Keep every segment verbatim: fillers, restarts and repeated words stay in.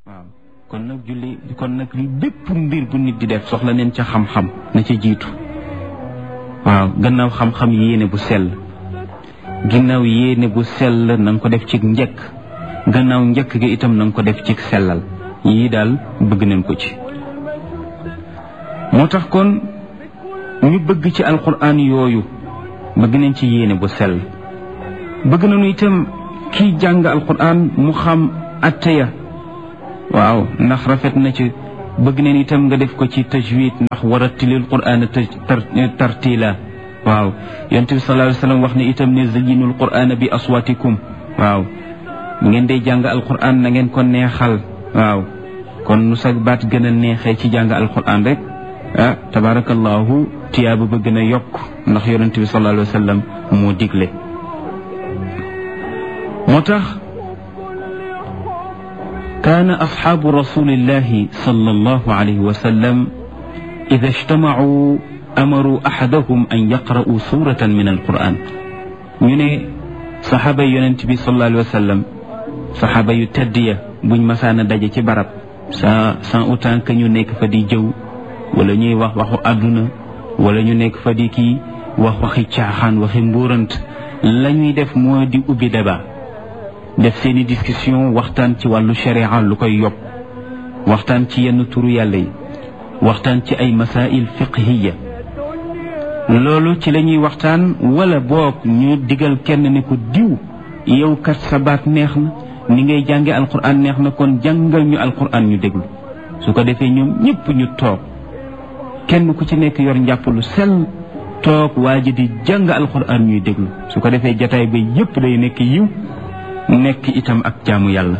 waaw kon nag julli kon nag bépp mbir bu nit di def soxla neen ca xam-xam na ca jiitu waaw gannaaw xam-xam yéene bu sell ginnaaw yéene bu sell na nga ko def ci njëkk gannaaw njëkk gi itam na nga ko def ci sellal yii daal bëgg nañ ko ci moo tax kon ñu bëgg ci alquran yooyu bëgg nañ ci yéene bu sell bëgg nañu itam kii jàng alquran mu xam atteya waaw ndax rafet na ci bëgg nañ itam nga def ko ci tajwid ndax warattilil qur'ana tartila waaw yonent bi sallallahu alayhi wa sallam wax ne itam ne zayyinul qur'ana bi aswatikum waaw ngeen day jàng alquran na ngeen ko neexal waaw kon nu sa baat gën a neexee ci jàng alquran rek ah tabarakallahu tiyaaba ba gën a yokk ndax yonent bi sallallahu alayhi wa sallam moo digle moo tax kaana asxaabu rasulillahi sallallahu alayhi wa sallam ida ijtamacuu amaru axadahum an yaqra'u suratan min alquran ñu ne saxaaba yonent bi sallallahu alayhi wa sallam saxaaba yu tedd ya buñ masaana daje ci barab sans sans autant que ñu nekk fa di jëw wala ñuy wax waxu àdduna wala ñu nekk fa di kii wax waxi caaxaan waxi mbuurant la ñuy def moo di ubbi débat def seeni discussion waxtaan ci wàllu sharia lu koy yob waxtaan ci yenn turu yàlla yi waxtaan ci ay masail fiqhiya loolu ci la ñuy waxtaan wala boog ñu digal kenn ne ko diw yow kat sa baat neex na ni ngay jànge alquran neex na kon jàngal ñu alquran ñu déglu su ko defee ñoom ñëpp ñu toog kenn ku ci nekk yor njàpp lu sell toog waa ji di jàng alquran ñuy déglu su ko defee jataay ba yëpp day nekk yiw nekk itam ak jaamu yàlla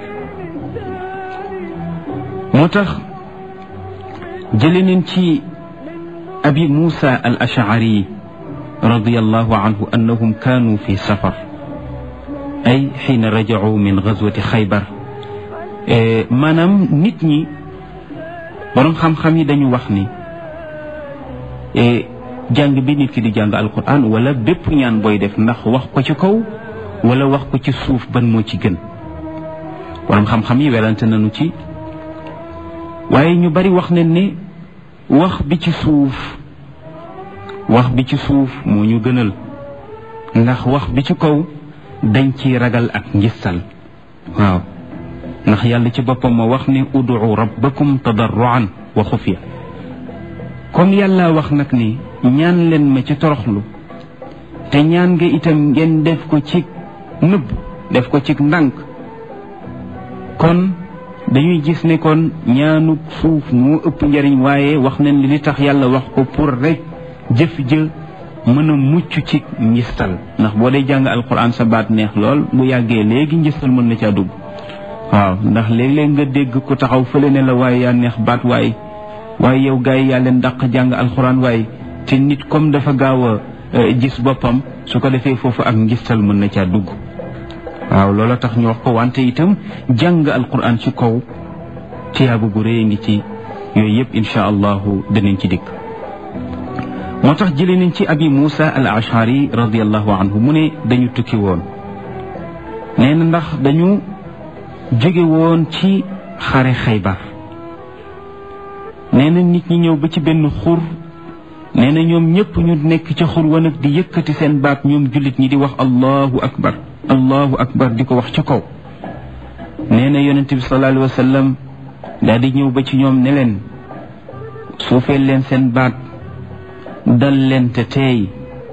moo tax jële nañ ci abi Muusa al ashari radiyallahu anhu annahum kaanu fi safar ay xiina rajacuu min gazwati xaybar maanaam nit ñi borom xam-xam yi dañu wax ni jàng bi nit ki di jàng alquran wala bépp ñaan booy def ndax wax ko ci kaw wala wax ko ci suuf ban moo ci gën borom xam-xam yi werante nañu ci waaye ñu bari wax nañ ne wax bi ci suuf wax bi ci suuf moo ñu gënal ndax wax bi ci kaw dañ ci ragal ak njistal waaw ndax yàlla ci boppam ma wax ne ud'u rabbakum tadarruan wa xufiya comme yàlla wax nag ni ñaan leen ma ci toroxlu te ñaan nga itam ngeen def ko ci nëbb def ko ci ndànk kon dañuy gis ne kon ñaanu suuf moo ëpp njariñ waaye wax nañ li tax yàlla wax ko pour rek jëf jë mën a mucc ci njistal ndax boo dee jàng alquran sa baat neex lool bu yàggee léegi njistal mën na caa dugg waaw ndax léeg-léeg nga dégg ku taxaw fële ne la waaye yaa neex baat waaye waaye yow gars yi yaa leen dàq jàng alquran waaye te nit comme dafa gaaw a gis boppam su ko defee foofu ak njistal mën na caa dugg waaw loola tax ñu wax ko wante itam jàng alquran ci kaw tiyaabu gu rëy ngi ci yooyu yëpp insha allahu danañ ci dikk moo tax jëlee nañ ci abi Muusa al ashari radiallahu anhu mu ne dañu tukki woon nee na ndax dañu jóge woon ci xare xaybar nee na nit ñi ñëw ba ci benn xur nee na ñoom ñëpp ñu nekk ca xur wa nag di yëkkati seen baat ñoom jullit ñi di wax allahu akbar allahu akbar di ko wax ca kaw nee na yonente bi sallallahu alayhi wa sallam daal di ñëw ba ci ñoom ne leen suufeel leen seen baat dal leen te teey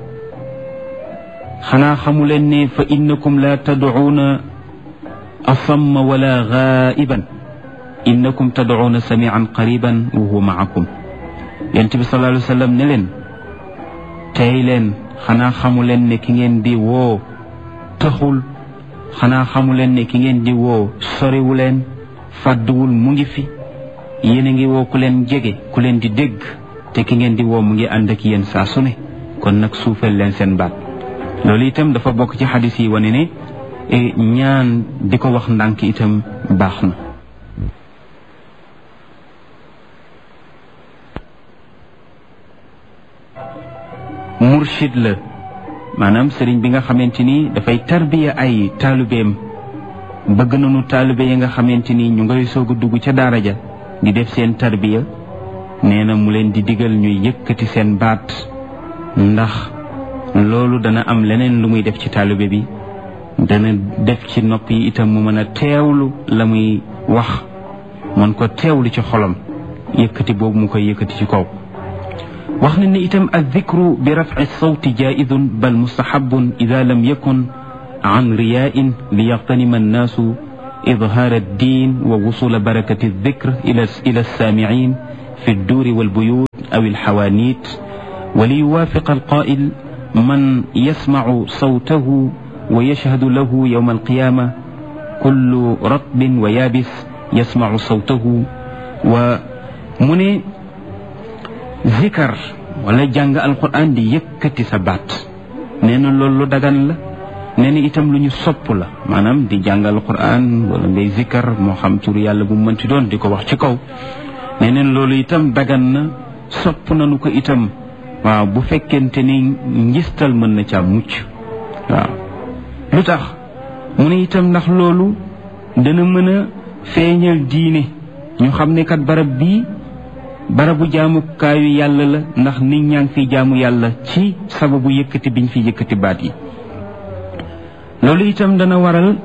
xanaa xamu leen ne fa innakum la tad'uuna asamma wala ghaiban innakum tad'uuna samian qariban wa huwa maakum yonent bi sallallahu alayhi wa sallam ne leen teey leen xanaa xamu leen ne ki ngeen di woo taxul xanaa xamu leen ne ki ngeen di woo soriwu leen fàdduwul mu ngi fi yéen a ngi woo ku leen jege ku leen di dégg te ki ngeen di woo mu ngi ànd ak yéen saa su ne kon nag suufal leen seen baat loolu itam dafa bokk ci xadis yi wane ne ñaan di ko wax ndànk itam baax na murshid la maanaam sëriñ bi nga xamante ni dafay tarbiya ay taalibeem bëgg nañu taalibe yi nga xamante ni ñu ngay soog a dugg ca daara ja di def seen tarbiya nee na mu leen di digal ñuy yëkkati seen baat ndax loolu dana am leneen lu muy def ci taalibe bi dana def ci nopp yi itam mu mën a teewlu la muy wax mën ko teewlu ci xolam yëkkati boobu mu koy yëkkati ci kaw wax na ni itam addikru bi rafci sawti jaidun bal mustahabun ida lam yakun an riyain li yaxtanima annaasu idhaar addin wa wusula barakati aldikr ila ila alsaamicin fi adduuri walbuyut aw alxawaanit wa li yuwaafiqa alqaa'il man yasmacu sawtahu wa yashhadu lahu yawma alqiyaama kullu ratbin wa yaabis yasmacu sawtahu wa mu ne zikar wala jàng alquran di yëkkati sa baat nee na loolu lu dagan la nee na itam lu ñu sopp la maanaam di jàng alquran wala ngay zikar moo xam tur yàlla bu mu mënti doon di ko wax ci kaw nee na loolu itam dagan na sopp nañu ko itam waaw bu fekkente ni njistal mën na caa mucc waaw lu tax mu ne itam ndax loolu dana mën a feeñal diine ñu xam ne kat barab bii barabu jaamukaayu yàlla la ndax nit ñaa ngi fi jaamu yàlla ci sababu yëkkati biñ fi yëkkati baat yi loolu itam dana waral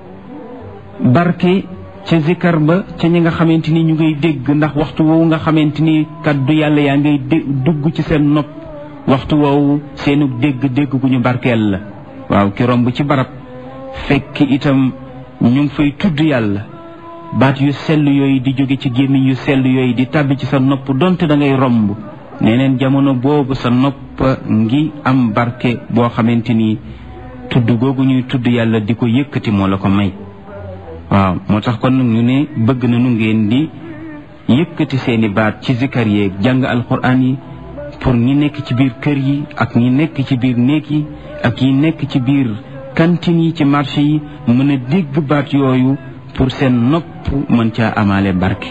barke ca zikar ba ca ñi nga xamante ni ñu ngay dégg ndax waxtu woowu nga xamante ni kaddu yàlla yaa ngay dugg ci seen nopp waxtu woowu seenu dégg dégg gu ñu barkeel la waaw ki romb ci barab fekk itam ñu ngi fay tudd yàlla baat yu sell yooyu di jóge ci gémmiñ yu sell yooyu di tàbbi ci sa nopp donte da ngay romb neneen jamono boobu sa nopp ngi am barke boo xamante ni tudd googu ñuy tudd yàlla di ko yëkkati moo la ko may waaw moo tax kon ñu ne bëgg nañu ngeen di yëkkati seeni baat ci zikar yeeg jàng alquran yi pour ñi nekk ci biir kër yi ak ñi nekk ci biir néeg yi ak ñi nekk ci biir cantine yi ci marché yi mën a dégg baat yooyu pour seen nopp mën caa amaale barke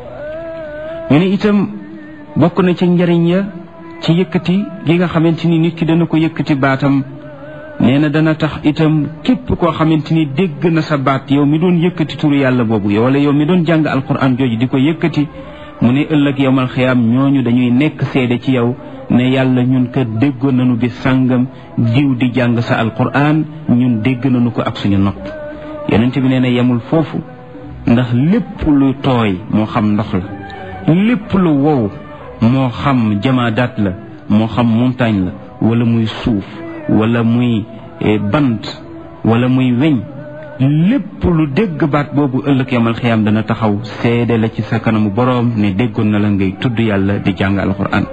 ñu ne itam bokk na ci njariñ ya ci yëkkati gi nga xamante ni nit ki dana ko yëkkati baatam nee na dana tax itam képp koo xamante ni dégg na sa baat yow mi doon yëkkati turu yàlla boobu yow wala yow mi doon jàng alquran jooju di ko yëkkati mu ne ëllëg yawmal xiyaam ñooñu dañuy nekk seede ci yow ne yàlla ñun kat déggoon nañu bi sàngam diw di jàng sa alquran ñun dégg nañu ko ak suñu nopp yonent bi nee na yemul foofu ndax lépp lu tooy moo xam ndox la lépp lu wow moo xam jamaadaat la moo xam montagne la wala muy suuf wala muy bant wala muy weñ lépp lu dégg baat boobu ëllëg yamal xiyaam dana taxaw seede la ci sa kanamu boroom ne déggoon na la ngay tudd yàlla di jàng alquran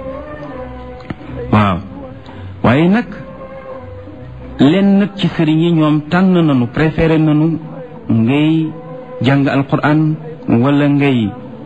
waaw waaye nag leen nag ci sëriñ yi ñoom tànn nañu préféré nañu ngay jàng alquran wala ngay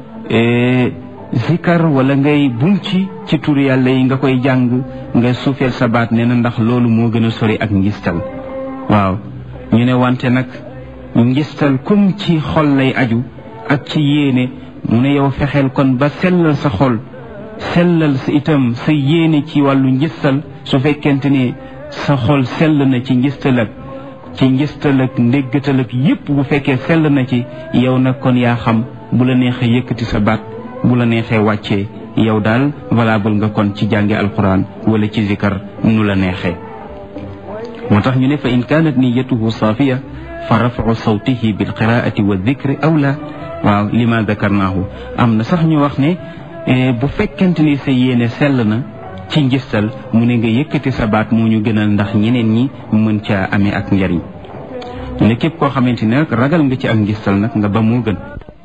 zikar wala ngay bunci ci tur yàlla yi nga koy jàng nga suufeel sa baat nee na ndax loolu moo gën a sori ak ngistal waaw ñu ne wante nag ngistal comme ci xol lay aju ak ci yéene mu ne yow fexeel kon ba sellal sa xol sellal sa itam sa yéene ci wàllu ngistal su fekkente ne sa xol sell na ci ngistal ak ci ngistal ak ndéggatal ak yépp bu fekkee sell na ci yow nag kon yaa xam bu la neexee yëkkati sa baat bu la neexee wàccee yow daal valable nga kon ci jànge alquran wala ci zikar nu la neexee moo tax ñu ne fa in kaanat niyatuhu saafiya fa rafcu sawtihi bilqiraati wa dikri awla waaw lima dakarnaahu am na sax ñu wax ne bu fekkente ni sa yéene sell na ci njistal mu ne nga yëkkati sa baat moo ñu gënal ndax ñeneen ñi mën caa amee ak njariñ ñu ne képp koo xamante ne nag ragal nga ci ak njistal nag nga ba moo gën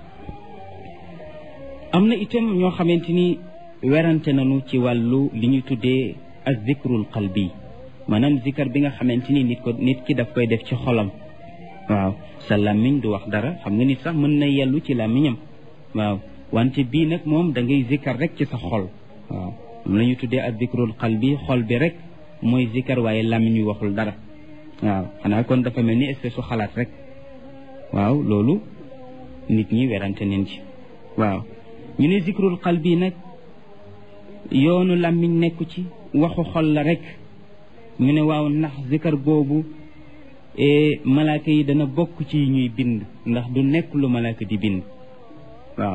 am na itam ñoo xamante ni werante nañu ci wàllu li ñuy tuddee ak zikrul qalbi maanaam zikar bi nga xamante ni nit ko nit ki daf koy def ci xolam waaw sa làmmiñ du wax dara xam nga nit sax mën na yellu ci làmmiñam waaw wante bii nag moom da ngay zikar rek ci sa xol waaw moom la ñuy tuddee ak zikrul qalbi xol bi rek mooy zikar waaye làmmiñ wi waxul dara waaw xanaa kon dafa mel ni espèce su xalaat rek waaw loolu nit ñi werante nañ ci waaw ñu ne zikrul qalbi nag yoonu làmmiñ nekku ci waxu xol la rek ñu ne waaw ndax zikar boobu malaaka yi dana bokk ci ñuy bind ndax du nekk lu malaaka di bind waaw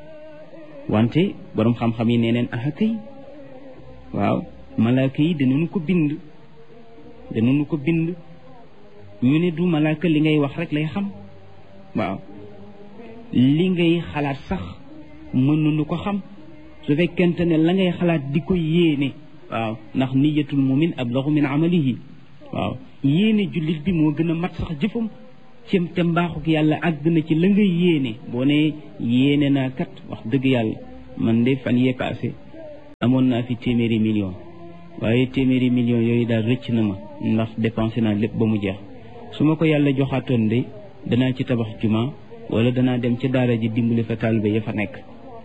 wante borom xam-xam yi nee neen aha kay waaw malaaka yi danañu ko bind danañu ko bind ñu ne du malaaka li ngay wax rek lay xam waaw li ngay xalaat sax mënuñu ko xam su fekkente ne la ngay xalaat di ko yéene waaw ndax niyatul mumin ablagu min amalihi waaw yéene jullit bi moo gën a mat sax jëfam cim te mbaaxuk yàlla àgg na ci la nga yéene boo ne yéene naa kat wax dëgg yàlla man de fan yee passé amoon naa fi téeméeri million waaye téeméeri million yooyu daal rëcc na ma ndax dépensé naa lépp ba mu jeex su ma ko yàlla joxaatoon de danaa ci tabax juma wala danaa dem ci daara ji dimbali fa taalibe ya fa nekk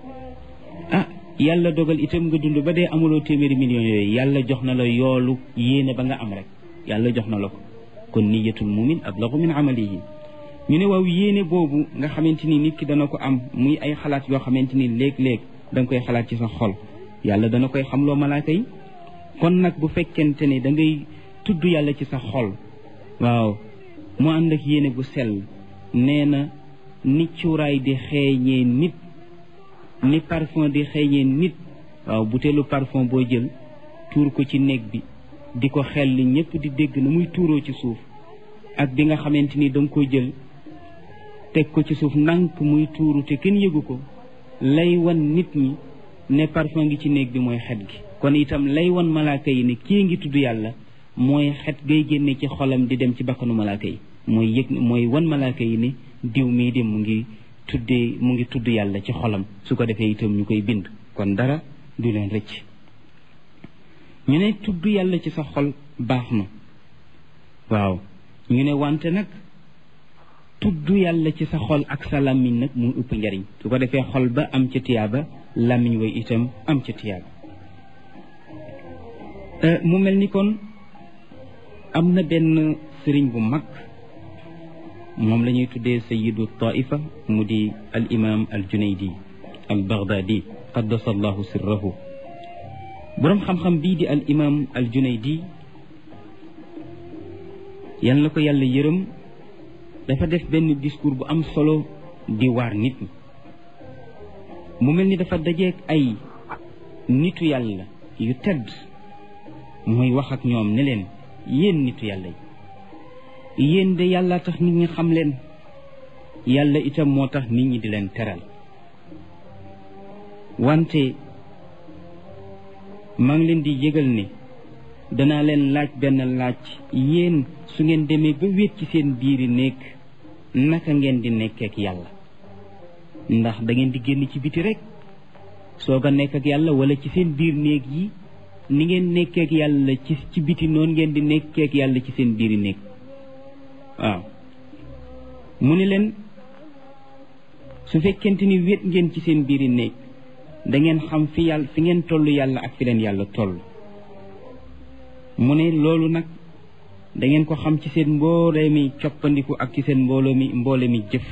ah yàlla dogal itam nga dund ba dee amuloo téeméeri million yooyu yàlla jox na la yoolu yéene ba nga am rek yàlla jox na la ko kon niyatul mumin ablagu min amalihi ñu ne waaw yéene boobu nga xamante ni nit ki dana ko am muy ay xalaat yoo xamante ni léeg-léeg da nga koy xalaat ci sa xol yàlla dana koy xamloo malaaka yi kon nag bu fekkente ne da ngay tudd yàlla ci sa xol waaw mu ànd ak yéene bu sell nee na ni cuuraay di xeeñee nit ni parfum di xeeñee nit waaw buteelu parfum boo jël tuur ko ci néeg bi di ko xel li ñëpp di dégg na muy tuuroo ci suuf ak bi nga xamante ni da nga koy jël teg ko ci suuf ndànk muy tuuru te kenn yëgu ko lay wan nit ñi ne parfum ngi ci néeg bi mooy xet gi kon itam lay wan malaaka yi ne kii ngi tudd yàlla mooy xet gay génne ci xolam di dem ci bakkanu malaaka yi mooy yëg mooy wan malaaka yi ne diw mii de mu ngi tuddee mu ngi tudd yàlla ci xolam su ko defee itam ñu koy bind kon dara du leen rëcc ñu ne tudd yàlla ci sa xol baax na waaw ñu ne wante nag tudd yàlla ci sa xol ak sa làmmiñ nag mu ëpp njariñ su ko defee xol ba am ca tiyaaba làmmiñ way itam am ca tiyaaba mu mel ni kon am na benn sëriñ bu mag moom la ñuy tuddee sayidu taifa mu di al imam al junaydi al baghdadi qaddasa allahu sirrahu boroom xam-xam bii di al imam al junaydi yal na ko yàlla yërëm dafa def benn discours bu am solo di waar nit ñi mu mel ni dafa dajeek ay nitu yàlla yu tedd muy wax ak ñoom ne leen yéen nitu yàlla yi yéen de yàlla tax nit ñi xam leen yàlla itam moo tax nit ñi di leen teral wante maa ngi leen di yëgal ne danaa leen laaj benn laaj yéen su ngeen demee ba wéet ci seen biiri nekk naka ngeen di nekkeek yàlla ndax da ngeen di génn ci biti rek soog a nekk ak yàlla wala ci seen biir néeg yi ni ngeen nekkeek yàlla ci ci biti noonu ngeen di nekkeek yàlla ci seen biiri néeg waaw mu ne leen su fekkente ni wéet ngeen ci seen biiri néeg da ngeen xam fi yàlla fi ngeen toll yàlla ak fi leen yàlla toll mu ne loolu nag da ngeen ko xam ci seen mboole mi coppandiku ak ci seen mbooloo mi mboole mi jëf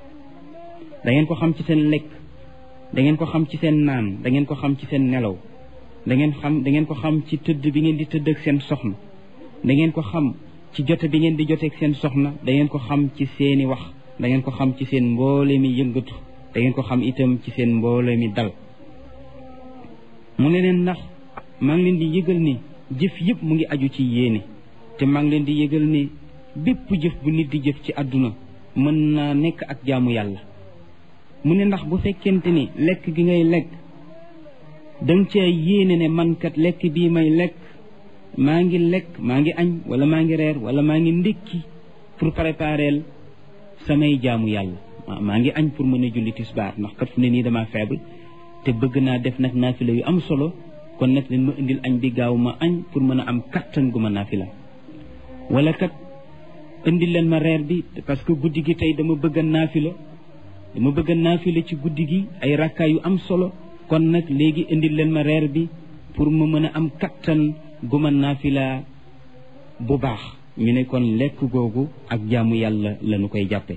da ngeen ko xam ci seen lekk da ngeen ko xam ci seen naan da ngeen ko xam ci seen nelaw da ngeen xam da ngeen ko xam ci tëdd bi ngeen di tëdd ak seen soxna da ngeen ko xam ci jote bi ngeen di joteeg seen soxna da ngeen ko xam ci seeni wax da ngeen ko xam ci seen mboole mi yëngatu da ngeen ko xam itam ci seen mboole mi dal mu ne leen ndax maa ngi leen di yëgal ni jëf yëpp mu ngi aju ci yéene te maa ngi leen di yëgal ne bépp jëf bu nit di jëf ci àdduna mën naa nekk ak jaamu yàlla mu ne ndax bu fekkente ni lekk gi ngay lekk danga ca yéene ne man kat lekk bii may lekk maa ngi lekk maa ngi añ wala maa ngi reer wala maa ngi ndékki pour préparer samay jaamu yàlla maa ngi añ pour mën a julli tisbaar ndax kat fu ne nii dama faible te bëgg naa def nag naafila yu am solo kon nag leen ma indil añ bi gaaw ma añ pour mën a am kattan gu ma naafila wala kat indil leen ma reer bi parce que guddi gi tey dama bëgg a naafila dama bëgg a naafila ci guddi gi ay rakkaa yu am solo kon nag léegi indil leen ma reer bi pour ma mën a am kattan gu ma naafila bu baax ñu ne kon lekk googu ak jaamu yàlla la ñu koy jàppe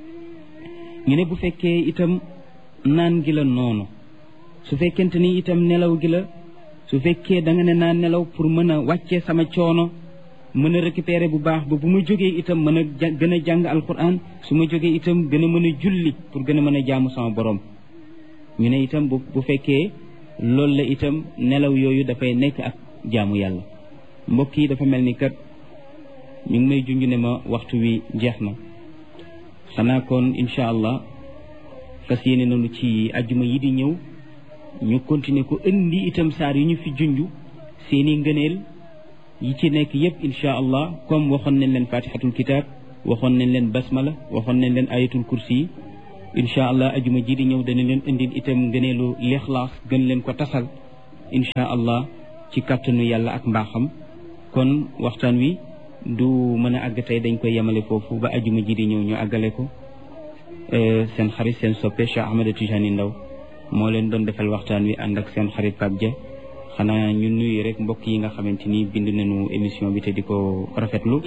ñu ne bu fekkee itam naan gi la noonu su fekkente ni itam nelaw gi la su fekkee da nga ne naa nelaw pour mën a wàccee sama coono mën a récupérer bu baax ba bu ma jógee itam mën a gën a jàng alquran su ma jógee itam gën a mën a julli pour gën a mën a jaamu sama borom. ñu ne itam bu bu fekkee loolu la itam nelaw yooyu dafay nekk ak jaamu yàlla. mbokk yi dafa mel ni kat ñu ngi may junj ne ma waxtu wi jeex na xanaa kon incha allah fas yéene nañu ci ajjuma yi di ñëw ñu continuer ko indi itam saar yi ñu fi junj seeni ngëneel yi ci nekk yépp incha allah comme waxoon nañ leen fatihatul kitab waxoon nañ leen basmala waxoon nañ leen ayatul kursi yi incha allah ajjuma ji di ñëw dana leen indil itam ngëneelu lixlaas gën leen ko tasal incha allah ci kàttanu yàlla ak mbaaxam. kon waxtaan wi du mën a àgg tey dañ koy yemale foofu ba ajjuma ji di ñëw ñu àggale ko. seen xarit seen soppe Cheikh Ahmed Tijani Ndaw moo leen doon defal waxtaan wi ànd ak seen xarit Pape Dia xanaa ñu nuyu rek mbokk yi nga xamante ni bind nañu émission bi te di ko rafetlu